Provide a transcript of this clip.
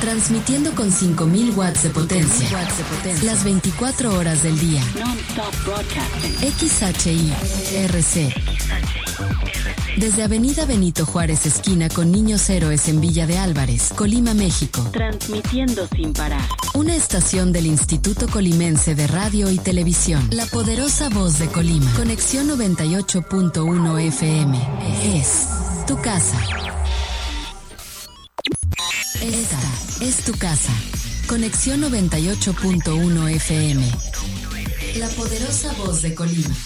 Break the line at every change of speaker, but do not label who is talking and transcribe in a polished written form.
Transmitiendo con 5000 watts de potencia. Las 24 horas del día.
Non-stop broadcasting.
XHI-RC. Desde Avenida Benito Juárez, esquina con Niños Héroes en Villa de Álvarez, Colima, México.
Transmitiendo sin parar.
Una estación del Instituto Colimense de Radio y Televisión. La poderosa voz de Colima. Conexión 98.1 FM. Es tu casa. Esta es tu casa. Conexión 98.1 FM. La poderosa voz de Colima.